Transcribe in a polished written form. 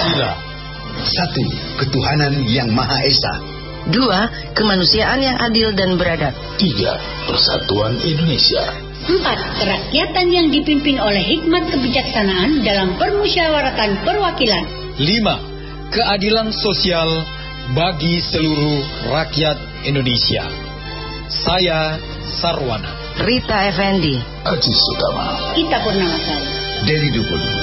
Pancasila. 1. Ketuhanan yang Maha Esa. 2. Kemanusiaan yang adil dan beradab. 3. Persatuan Indonesia. 4. Kerakyatan yang dipimpin oleh hikmat kebijaksanaan dalam permusyawaratan perwakilan. 5. Keadilan sosial bagi seluruh rakyat Indonesia. Saya Sarwana. Rita Effendi. Aziz Utama. Ita Purnamasari. Deli Dukun.